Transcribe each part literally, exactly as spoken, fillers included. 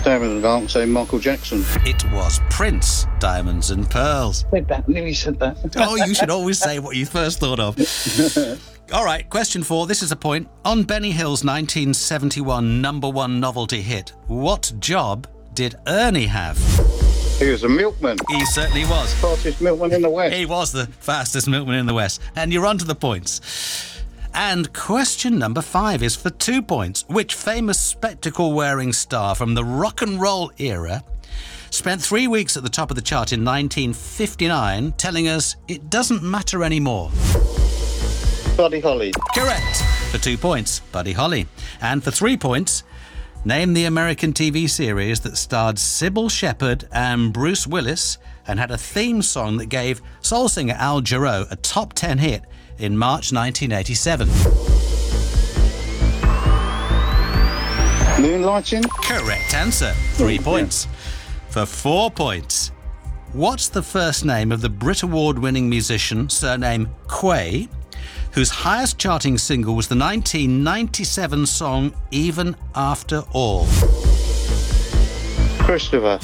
Diamonds and Pearls, say Michael Jackson. It was Prince, Diamonds and Pearls. Said that, nearly said that. Oh, you should always say what you first thought of. All right, question four. This is a point. On Benny Hill's nineteen seventy-one number one novelty hit, what job did Ernie have? He was a milkman. He certainly was. Fastest milkman in the West. He was the fastest milkman in the West. And you're on to the points. And question number five is for two points. Which famous spectacle-wearing star from the rock and roll era spent three weeks at the top of the chart in nineteen fifty-nine telling us it doesn't matter anymore? Buddy Holly. Correct. For two points, Buddy Holly. And for three points, name the American T V series that starred Sybil Shepherd and Bruce Willis and had a theme song that gave soul singer Al Jarreau a top ten hit in March nineteen eighty-seven. Moonlighting. Correct answer. Three points. For four points, what's the first name of the Brit Award-winning musician, surname Quay, whose highest charting single was the nineteen ninety-seven song Even After All? Christopher.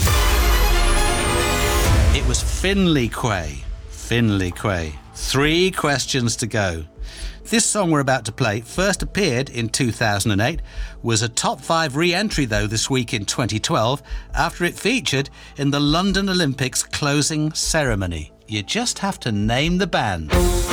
It was Finlay Quay. Finlay Quay. Three questions to go. This song we're about to play first appeared in two thousand eight, was a top five re-entry though this week in twenty twelve after it featured in the London Olympics closing ceremony. You just have to name the band.